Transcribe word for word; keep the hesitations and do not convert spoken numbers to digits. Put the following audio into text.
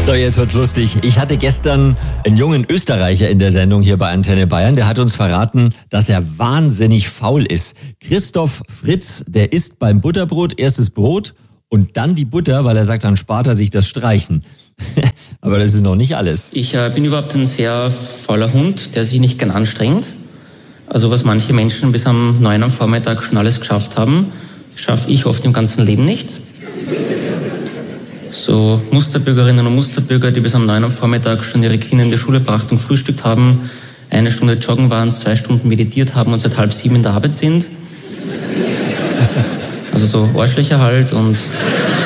So, jetzt wird's lustig. Ich hatte gestern einen jungen Österreicher in der Sendung hier bei Antenne Bayern. Der hat uns verraten, dass er wahnsinnig faul ist. Christoph Fritz, der isst beim Butterbrot erst das Brot und dann die Butter, weil er sagt, dann spart er sich das Streichen. Aber das ist noch nicht alles. Ich äh, bin überhaupt ein sehr fauler Hund, der sich nicht gern anstrengt. Also was manche Menschen bis um neun am Vormittag schon alles geschafft haben, schaffe ich oft im ganzen Leben nicht. So Musterbürgerinnen und Musterbürger, die bis um neun am Vormittag schon ihre Kinder in die Schule gebracht und frühstückt haben, eine Stunde joggen waren, zwei Stunden meditiert haben und seit halb sieben in der Arbeit sind. Also so Arschlöcher halt und